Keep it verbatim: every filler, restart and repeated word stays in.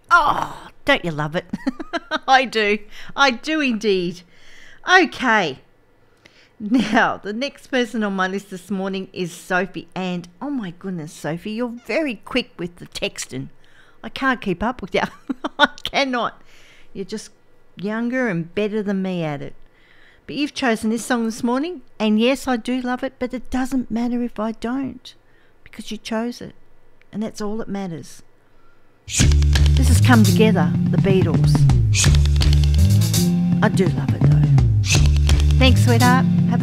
Oh, don't you love it? I do. I do indeed. Okay. Now, the next person on my list this morning is Sophie. And, oh my goodness, Sophie, you're very quick with the texting. I can't keep up with you. I cannot. You're just younger and better than me at it. But you've chosen this song this morning. And yes, I do love it. But it doesn't matter if I don't. Because you chose it. And that's all that matters. This has Come Together, the Beatles. I do love it though. Thanks, sweetheart. Have